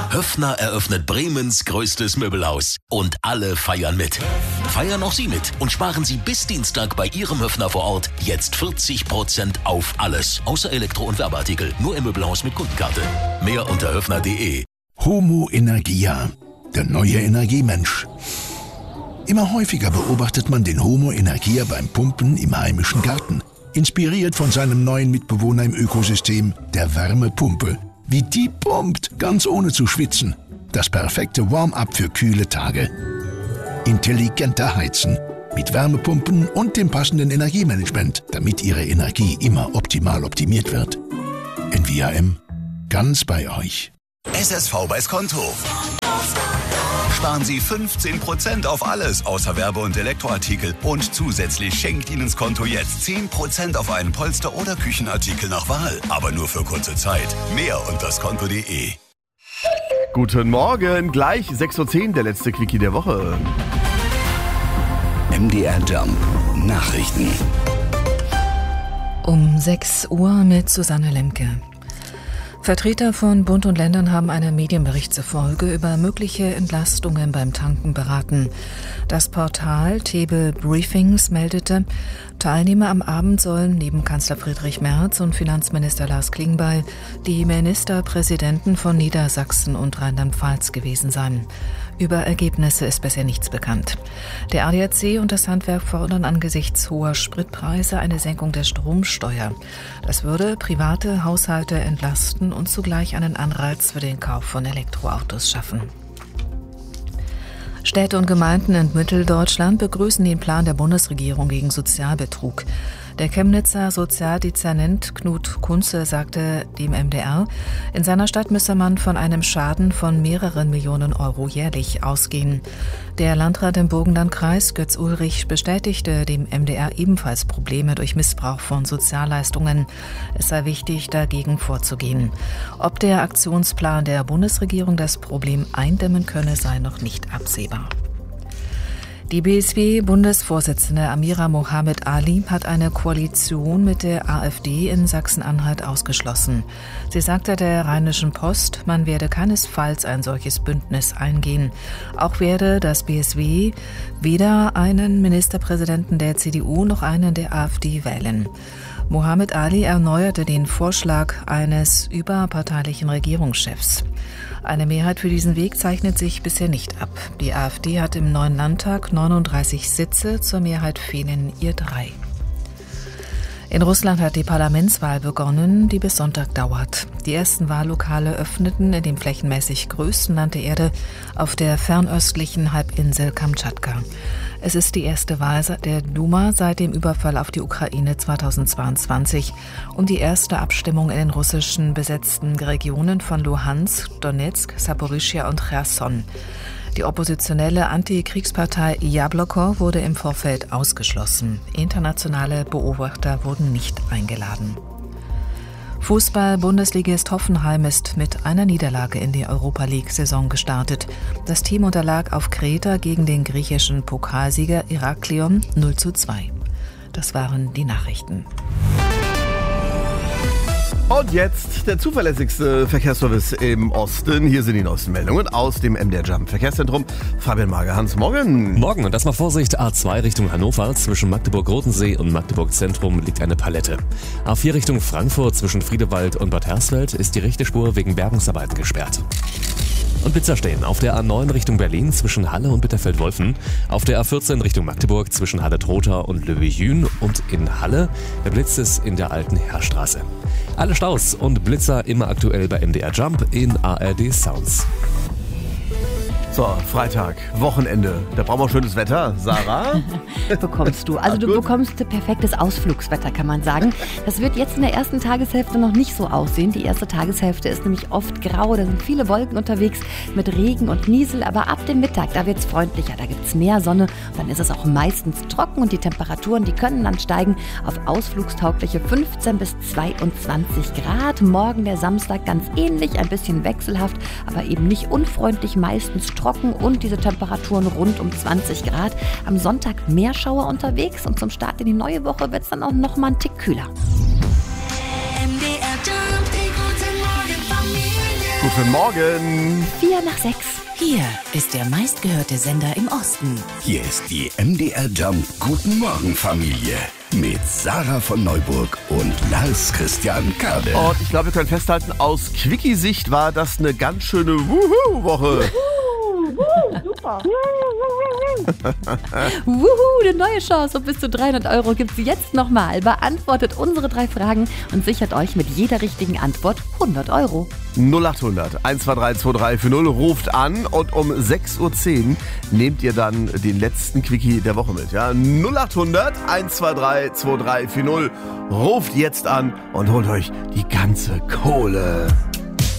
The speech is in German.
Höffner eröffnet Bremens größtes Möbelhaus. Und alle feiern mit. Feiern auch Sie mit und sparen Sie bis Dienstag bei Ihrem Höffner vor Ort jetzt 40% auf alles. Außer Elektro- und Werbeartikel. Nur im Möbelhaus mit Kundenkarte. Mehr unter höffner.de. Homo Energia, der neue Energiemensch. Immer häufiger beobachtet man den Homo Energia beim Pumpen im heimischen Garten. Inspiriert von seinem neuen Mitbewohner im Ökosystem, der Wärmepumpe. Wie die pumpt, ganz ohne zu schwitzen. Das perfekte Warm-up für kühle Tage. Intelligenter Heizen. Mit Wärmepumpen und dem passenden Energiemanagement, damit Ihre Energie immer optimal optimiert wird. NVIM, ganz bei euch. SSV bei Skonto. Sparen Sie 15% auf alles außer Werbe- und Elektroartikel. Und zusätzlich schenkt Ihnen Skonto jetzt 10% auf einen Polster- oder Küchenartikel nach Wahl. Aber nur für kurze Zeit. Mehr unter skonto.de. Guten Morgen, gleich 6:10 Uhr, der letzte Quickie der Woche. MDR Jump. Nachrichten. Um 6 Uhr mit Susanne Lemke. Vertreter von Bund und Ländern haben einem Medienbericht zufolge über mögliche Entlastungen beim Tanken beraten. Das Portal Table Briefings meldete, Teilnehmer am Abend sollen neben Kanzler Friedrich Merz und Finanzminister Lars Klingbeil die Ministerpräsidenten von Niedersachsen und Rheinland-Pfalz gewesen sein. Über Ergebnisse ist bisher nichts bekannt. Der ADAC und das Handwerk fordern angesichts hoher Spritpreise eine Senkung der Stromsteuer. Das würde private Haushalte entlasten und zugleich einen Anreiz für den Kauf von Elektroautos schaffen. Städte und Gemeinden in Mitteldeutschland begrüßen den Plan der Bundesregierung gegen Sozialbetrug. Der Chemnitzer Sozialdezernent Knut Kunze sagte dem MDR, in seiner Stadt müsse man von einem Schaden von mehreren Millionen Euro jährlich ausgehen. Der Landrat im Burgenlandkreis, Götz Ulrich, bestätigte dem MDR ebenfalls Probleme durch Missbrauch von Sozialleistungen. Es sei wichtig, dagegen vorzugehen. Ob der Aktionsplan der Bundesregierung das Problem eindämmen könne, sei noch nicht absehbar. Die BSW-Bundesvorsitzende Amira Mohamed Ali hat eine Koalition mit der AfD in Sachsen-Anhalt ausgeschlossen. Sie sagte der Rheinischen Post, man werde keinesfalls ein solches Bündnis eingehen. Auch werde das BSW weder einen Ministerpräsidenten der CDU noch einen der AfD wählen. Mohamed Ali erneuerte den Vorschlag eines überparteilichen Regierungschefs. Eine Mehrheit für diesen Weg zeichnet sich bisher nicht ab. Die AfD hat im neuen Landtag 39 Sitze, zur Mehrheit fehlen ihr 3. In Russland hat die Parlamentswahl begonnen, die bis Sonntag dauert. Die ersten Wahllokale öffneten in dem flächenmäßig größten Land der Erde auf der fernöstlichen Halbinsel Kamtschatka. Es ist die erste Wahl der Duma seit dem Überfall auf die Ukraine 2022 und die erste Abstimmung in den russischen besetzten Regionen von Luhansk, Donetsk, Saporischschja und Cherson. Die oppositionelle Antikriegspartei Jabloko wurde im Vorfeld ausgeschlossen. Internationale Beobachter wurden nicht eingeladen. Fußball-Bundesligist Hoffenheim ist mit einer Niederlage in die Europa-League-Saison gestartet. Das Team unterlag auf Kreta gegen den griechischen Pokalsieger Heraklion 0:2. Das waren die Nachrichten. Und jetzt der zuverlässigste Verkehrsservice im Osten. Hier sind die neuesten Meldungen aus dem MDR Jump Verkehrszentrum. Fabian Magerhans, morgen. Morgen und erstmal Vorsicht, A2 Richtung Hannover. Zwischen Magdeburg-Rodensee und Magdeburg-Zentrum liegt eine Palette. A4 Richtung Frankfurt zwischen Friedewald und Bad Hersfeld ist die rechte Spur wegen Bergungsarbeiten gesperrt. Und Blitzer stehen auf der A9 Richtung Berlin zwischen Halle und Bitterfeld-Wolfen, auf der A14 Richtung Magdeburg zwischen Halle-Trotha und Löwe-Jühn und in Halle. Der Blitz ist in der alten Heerstraße. Alle Staus und Blitzer immer aktuell bei MDR Jump in ARD Sounds. So, Freitag, Wochenende. Da brauchen wir schönes Wetter. Sarah? Bekommst du. Also du bekommst perfektes Ausflugswetter, kann man sagen. Das wird jetzt in der ersten Tageshälfte noch nicht so aussehen. Die erste Tageshälfte ist nämlich oft grau. Da sind viele Wolken unterwegs mit Regen und Niesel. Aber ab dem Mittag, da wird es freundlicher. Da gibt es mehr Sonne. Dann ist es auch meistens trocken und die Temperaturen, die können dann steigen auf ausflugstaugliche 15 bis 22 Grad. Morgen der Samstag ganz ähnlich, ein bisschen wechselhaft, aber eben nicht unfreundlich, meistens trocken und diese Temperaturen rund um 20 Grad. Am Sonntag mehr Schauer unterwegs und zum Start in die neue Woche wird es dann auch noch mal einen Tick kühler. Guten Morgen. 5:45. Hier ist der meistgehörte Sender im Osten. Hier ist die MDR Jump Guten Morgen Familie mit Sarah von Neuburg und Lars Christian Kade. Und ich glaube, wir können festhalten, aus Quickie-Sicht war das eine ganz schöne Wuhu-Woche. Super. Wuhu, eine neue Chance und bis zu 300 € gibt es jetzt nochmal. Beantwortet unsere 3 Fragen und sichert euch mit jeder richtigen Antwort 100 €. 0800 123 2340 ruft an und um 6:10 Uhr nehmt ihr dann den letzten Quickie der Woche mit. Ja? 0800 123 2340 ruft jetzt an und holt euch die ganze Kohle.